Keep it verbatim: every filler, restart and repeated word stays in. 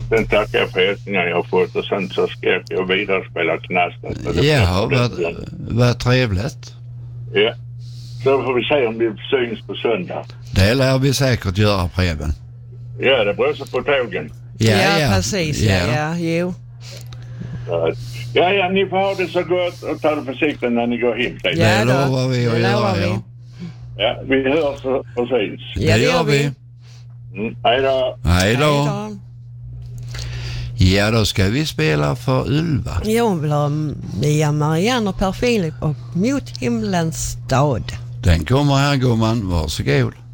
Sen tackar jag för hälsningar jag har fått och sen så ska jag vidare spela knasten. Ja, vad, vad trevligt. Ja, så får vi se om vi syns på söndag. Det lär vi säkert göra, Preben. Ja, det beror på tågen. Ja, ja, ja. precis. Ja, ja, ja jo. Ja, ja, ni får ha det så gott och ta det försiktigt när ni går hem. Ja, det lovar vi att göra, vi. ja. Ja, vi hörs och syns. Ja, det gör vi. Mm, hej då. Hej då. Ja, då ska vi spela för Ylva. Jag vill ha Mia Marianne och Per Filip och Mot himlens stad. Den kommer här, gumman. Varsågod.